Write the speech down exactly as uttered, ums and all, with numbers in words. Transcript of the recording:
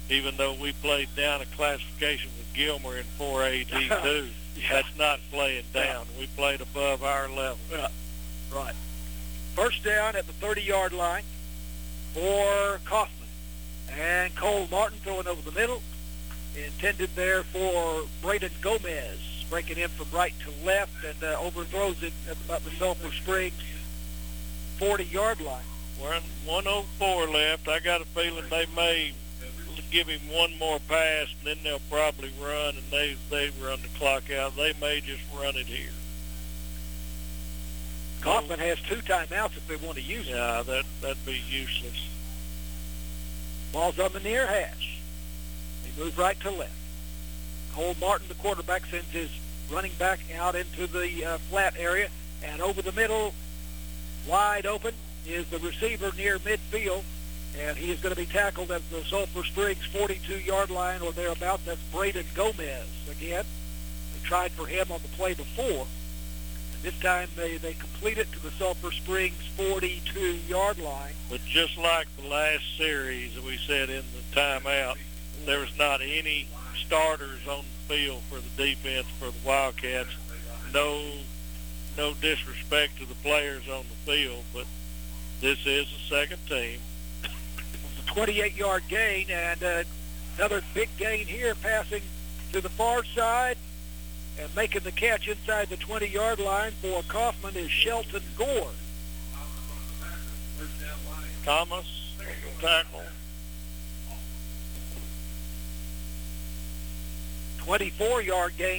even though we played down a classification with Gilmer in four A D two. Yeah. That's not playing down. We played above our level. Yeah. Right. First down at the thirty-yard line for Kaufman. And Cole Martin throwing over the middle. Intended there for Braden Gomez, breaking in from right to left and uh, overthrows it at about the Sulphur Springs forty-yard line. We're one oh four left. I got a feeling they may give him one more pass, and then they'll probably run, and they they run the clock out. They may just run it here. Kaufman has two timeouts if they want to use it. Yeah, that, that'd be useless. Ball's on the near hash. They move right to left. Cole Martin, the quarterback, sends his running back out into the uh, flat area, and over the middle, wide open, is the receiver near midfield, and he is going to be tackled at the Sulphur Springs forty-two-yard line or thereabouts. That's Braden Gomez again. They tried for him on the play before. And this time they, they complete it to the Sulphur Springs forty-two-yard line. But just like the last series that we said in the timeout, there was not any starters on the field for the defense for the Wildcats. No, no disrespect to the players on the field, but this is the second team. It's a twenty-eight-yard gain, and uh, another big gain here, passing to the far side and making the catch inside the twenty-yard line for Kaufman is Shelton Gore. Thomas, tackle. twenty-four-yard gain